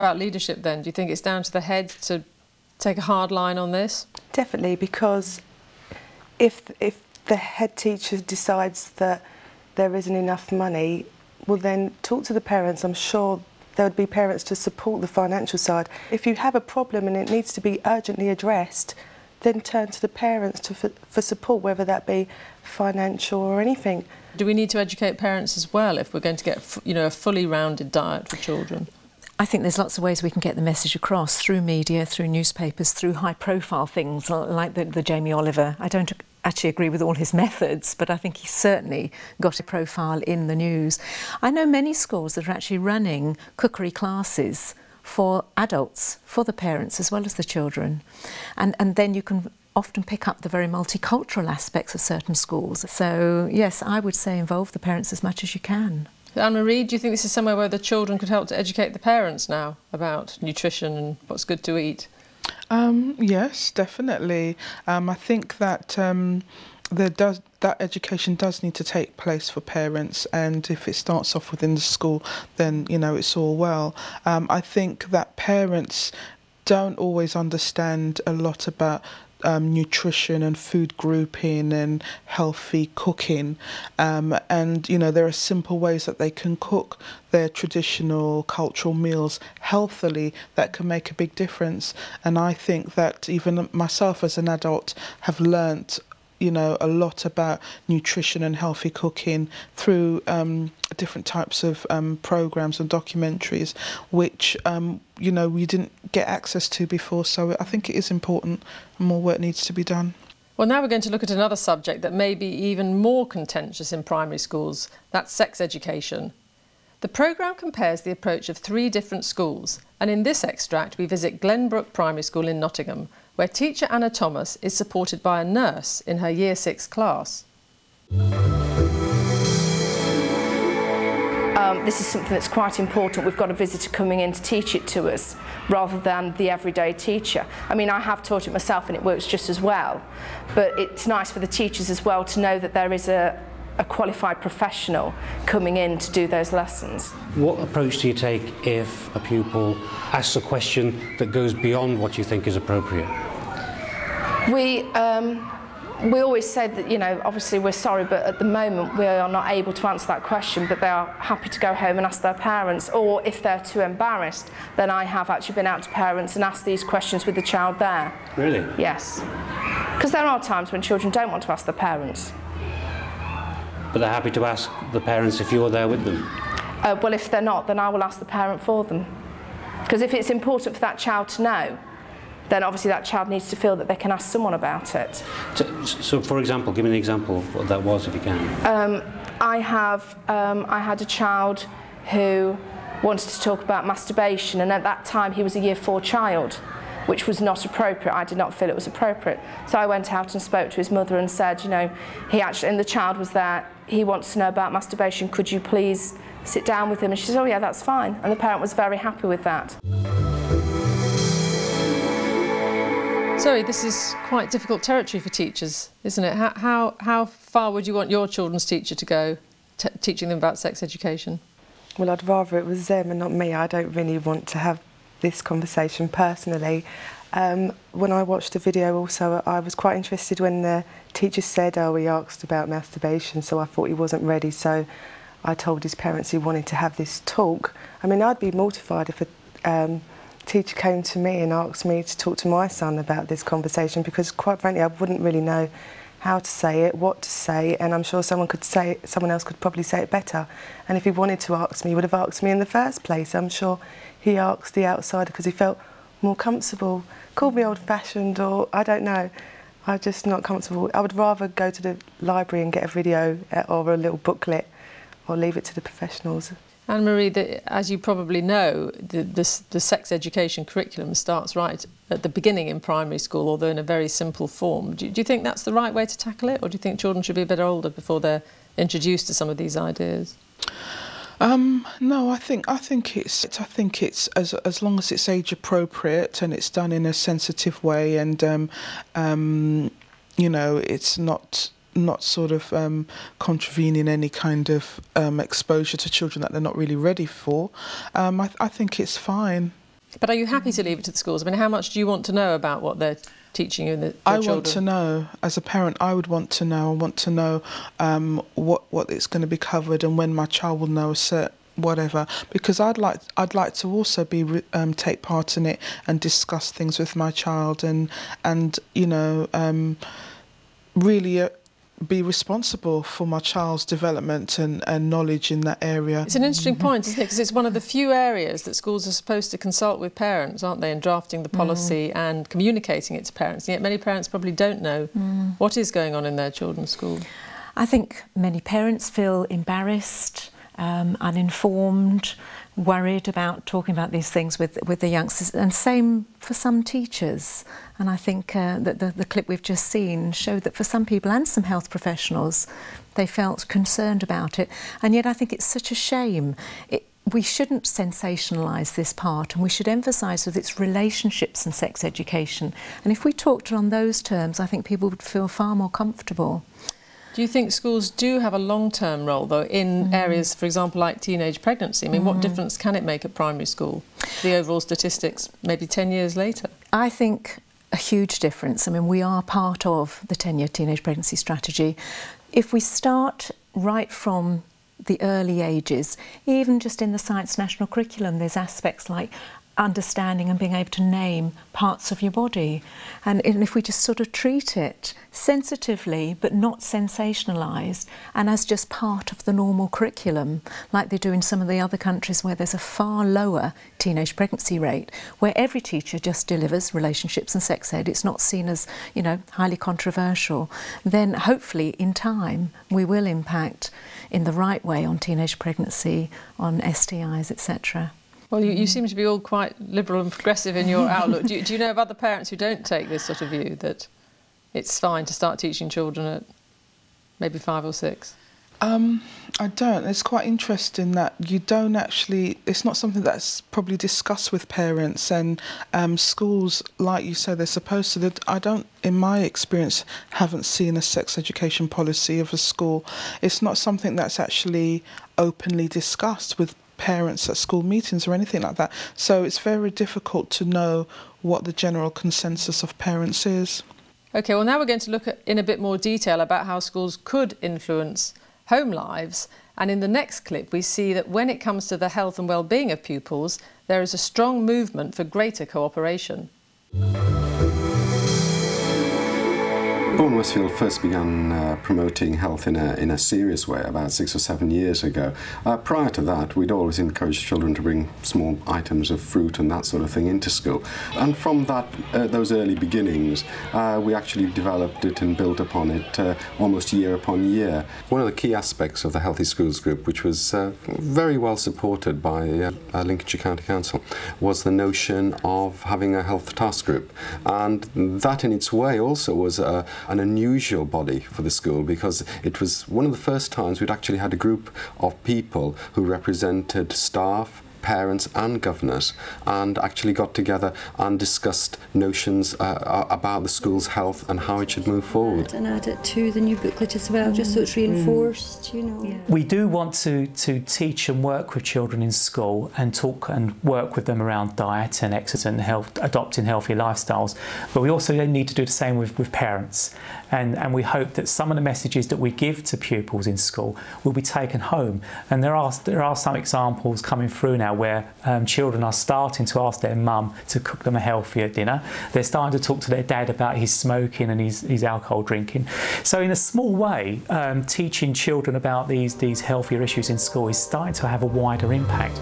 About leadership then, do you think it's down to the head to take a hard line on this? Definitely, because if the head teacher decides that there isn't enough money, well then talk to the parents. I'm sure there would be parents to support the financial side. If you have a problem and it needs to be urgently addressed, then turn to the parents for support, whether that be financial or anything. Do we need to educate parents as well if we're going to get, a fully rounded diet for children? I think there's lots of ways we can get the message across through media, through newspapers, through high-profile things like the Jamie Oliver. I don't actually agree with all his methods, but I think he's certainly got a profile in the news. I know many schools that are actually running cookery classes for adults, for the parents as well as the children. And then you can often pick up the very multicultural aspects of certain schools. So yes, I would say involve the parents as much as you can. Anne-Marie, do you think this is somewhere where the children could help to educate the parents now about nutrition and what's good to eat? Yes, definitely. I think that that education does need to take place for parents, and if it starts off within the school, then it's all well. I think that parents don't always understand a lot about nutrition and food grouping and healthy cooking, and there are simple ways that they can cook their traditional cultural meals healthily that can make a big difference. And I think that even myself as an adult have learnt a lot about nutrition and healthy cooking through different types of programs and documentaries, which we didn't get access to before. So I think it is important, and more work needs to be done. Well, now we're going to look at another subject that may be even more contentious in primary schools. That's sex education. The programme compares the approach of 3 different schools, and in this extract we visit Glenbrook Primary School in Nottingham, where teacher Anna Thomas is supported by a nurse in her Year 6 class. This is something that's quite important. We've got a visitor coming in to teach it to us rather than the everyday teacher. I mean, I have taught it myself and it works just as well, but it's nice for the teachers as well to know that there is a qualified professional coming in to do those lessons. What approach do you take if a pupil asks a question that goes beyond what you think is appropriate? We always say that, obviously we're sorry, but at the moment we are not able to answer that question, but they are happy to go home and ask their parents, or if they're too embarrassed, then I have actually been out to parents and asked these questions with the child there. Really? Yes. Because there are times when children don't want to ask their parents. But they're happy to ask the parents if you're there with them? Well, if they're not, then I will ask the parent for them. Because if it's important for that child to know, then obviously that child needs to feel that they can ask someone about it. So for example, give me an example of what that was, if you can. I had a child who wanted to talk about masturbation, and at that time he was a Year 4 child, which was not appropriate. I did not feel it was appropriate. So I went out and spoke to his mother and said, and the child was there, he wants to know about masturbation, could you please sit down with him? And she said, oh yeah, that's fine. And the parent was very happy with that. Zoe, this is quite difficult territory for teachers, isn't it? How far would you want your children's teacher to go, teaching them about sex education? Well, I'd rather it was them and not me. I don't really want to have this conversation personally. When I watched the video also, I was quite interested when the teacher said, oh, he asked about masturbation, so I thought he wasn't ready, so I told his parents he wanted to have this talk. I mean, I'd be mortified if a teacher came to me and asked me to talk to my son about this conversation, because quite frankly I wouldn't really know how to say it, what to say, and I'm sure someone else could probably say it better. And if he wanted to ask me, he would have asked me in the first place. I'm sure he asked the outsider because he felt more comfortable, called me old-fashioned, or I don't know. I'm just not comfortable. I would rather go to the library and get a video or a little booklet, or leave it to the professionals. Anne-Marie, as you probably know, the sex education curriculum starts right at the beginning in primary school, although in a very simple form. Do you think that's the right way to tackle it, or do you think children should be a bit older before they're introduced to some of these ideas? No, I think it's as long as it's age appropriate and it's done in a sensitive way, and it's not sort of contravening any kind of exposure to children that they're not really ready for. I think it's fine. But are you happy to leave it to the schools? I mean, how much do you want to know about what they're teaching you and your children? I want to know. As a parent, I would want to know. I want to know what it's going to be covered and when my child will know whatever, because I'd like to also be take part in it and discuss things with my child and you know really be responsible for my child's development and knowledge in that area. It's an interesting point, isn't it? Because it's one of the few areas that schools are supposed to consult with parents, aren't they, in drafting the policy and communicating it to parents. And yet many parents probably don't know what is going on in their children's school. I think many parents feel embarrassed, uninformed, worried about talking about these things with the youngsters, and same for some teachers. And I think that the clip we've just seen showed that for some people and some health professionals, they felt concerned about it. And yet I think it's such a shame. We shouldn't sensationalise this part, and we should emphasise that it's relationships and sex education. And if we talked on those terms, I think people would feel far more comfortable. Do you think schools do have a long-term role, though, in areas, for example, like teenage pregnancy? I mean, what difference can it make at primary school, the overall statistics, maybe 10 years later? I think a huge difference. I mean, we are part of the 10-year teenage pregnancy strategy. If we start right from the early ages, even just in the Science National Curriculum, there's aspects like understanding and being able to name parts of your body. And if we just sort of treat it sensitively but not sensationalised and as just part of the normal curriculum, like they do in some of the other countries where there's a far lower teenage pregnancy rate, where every teacher just delivers relationships and sex ed, it's not seen as, you know, highly controversial, then hopefully in time we will impact in the right way on teenage pregnancy, on STIs, etc. Well, you seem to be all quite liberal and progressive in your outlook. Do you know of other parents who don't take this sort of view, that it's fine to start teaching children at maybe 5 or 6? I don't. It's quite interesting that you don't actually, it's not something that's probably discussed with parents, and schools, like you said, they're supposed to. I don't, in my experience, haven't seen a sex education policy of a school. It's not something that's actually openly discussed with parents at school meetings or anything like that. So it's very difficult to know what the general consensus of parents is. OK, well, now we're going to look at, in a bit more detail about how schools could influence home lives. And in the next clip, we see that when it comes to the health and well-being of pupils, there is a strong movement for greater cooperation. Bourne Westfield first began promoting health in a serious way about 6 or 7 years ago. Prior to that, we'd always encouraged children to bring small items of fruit and that sort of thing into school. And from that, those early beginnings, we actually developed it and built upon it almost year upon year. One of the key aspects of the Healthy Schools Group, which was very well supported by Lincolnshire County Council, was the notion of having a health task group. And that in its way also was an unusual body for the school, because it was one of the first times we'd actually had a group of people who represented staff, parents and governors, and actually got together and discussed notions about the school's health and how it should move forward. And add it to the new booklet as well, just so it's reinforced, you know. Yeah. We do want to teach and work with children in school and talk and work with them around diet and exercise and health, adopting healthy lifestyles, but we also need to do the same with parents. And we hope that some of the messages that we give to pupils in school will be taken home. And there are some examples coming through now where children are starting to ask their mum to cook them a healthier dinner. They're starting to talk to their dad about his smoking and his alcohol drinking. So in a small way, teaching children about these healthier issues in school is starting to have a wider impact.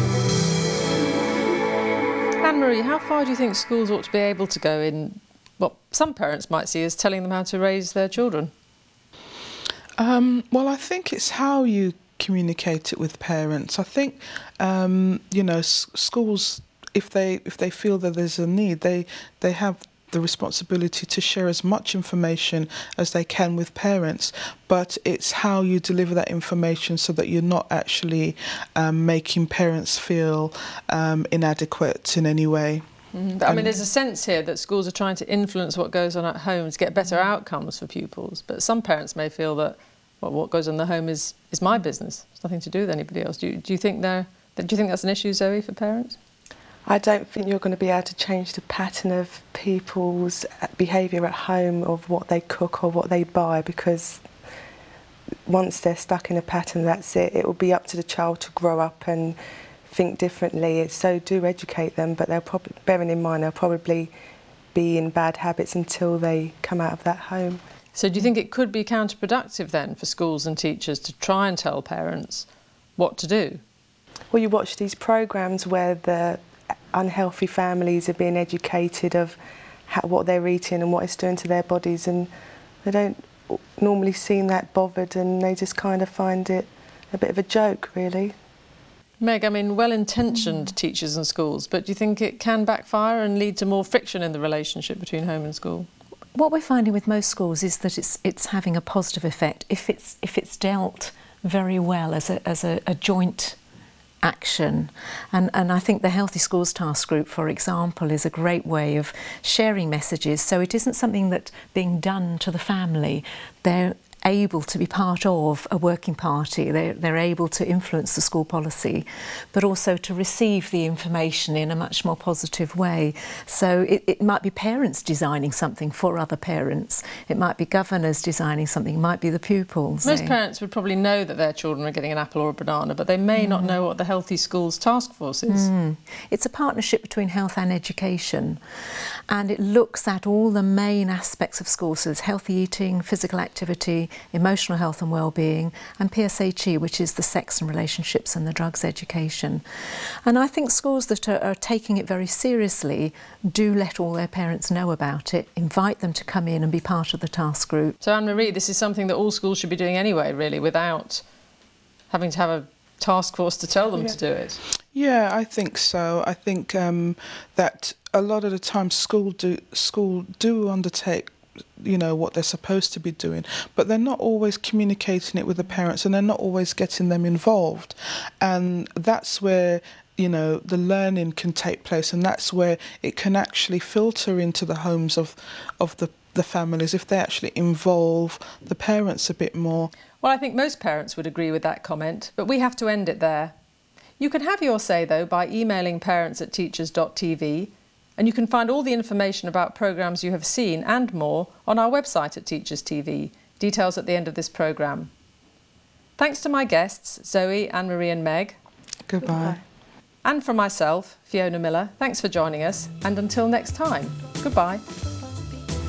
Anne-Marie, how far do you think schools ought to be able to go in what some parents might see as telling them how to raise their children? Well, I think it's how you communicate it with parents. I think, you know, schools, if they feel that there's a need, they have the responsibility to share as much information as they can with parents, but it's how you deliver that information so that you're not actually making parents feel inadequate in any way. I mean, there's a sense here that schools are trying to influence what goes on at home to get better outcomes for pupils, but some parents may feel that, well, what goes on in the home is my business. It's nothing to do with anybody else. Do you think that's an issue, Zoe, for parents? I don't think you're going to be able to change the pattern of people's behaviour at home of what they cook or what they buy, because once they're stuck in a pattern, that's it. It will be up to the child to grow up and think differently. So do educate them, but they'll probably, bearing in mind, they'll probably be in bad habits until they come out of that home. So do you think it could be counterproductive then for schools and teachers to try and tell parents what to do? Well, you watch these programmes where the unhealthy families are being educated of what they're eating and what it's doing to their bodies, and they don't normally seem that bothered, and they just kind of find it a bit of a joke, really. Meg, I mean, well-intentioned teachers and schools, but do you think it can backfire and lead to more friction in the relationship between home and school? What we're finding with most schools is that it's having a positive effect if it's dealt very well as a joint action. And I think the Healthy Schools Task Group, for example, is a great way of sharing messages. So it isn't something that's being done to the family. They're able to be part of a working party, they're able to influence the school policy, but also to receive the information in a much more positive way. So it might be parents designing something for other parents, it might be governors designing something, it might be the pupils. Most parents would probably know that their children are getting an apple or a banana, but they may not know what the Healthy Schools Task Force is. It's a partnership between health and education, and it looks at all the main aspects of schools, so there's healthy eating, physical activity, emotional health and well-being, and PSHE, which is the sex and relationships and the drugs education. And I think schools that are taking it very seriously do let all their parents know about it, invite them to come in and be part of the task group. So Anne-Marie, this is something that all schools should be doing anyway, really, without having to have a task force to tell them to do it. Yeah, I think so. I think that a lot of the time school do undertake, you know, what they're supposed to be doing, but they're not always communicating it with the parents, and they're not always getting them involved, and that's where, you know, the learning can take place, and that's where it can actually filter into the homes of the families if they actually involve the parents a bit more. Well, I think most parents would agree with that comment, but we have to end it there. You can have your say, though, by emailing parents@teachers.tv, and you can find all the information about programmes you have seen and more on our website at Teachers TV, details at the end of this programme. Thanks to my guests, Zoe, Anne-Marie and Meg. Goodbye. And from myself, Fiona Miller, thanks for joining us, and until next time, goodbye.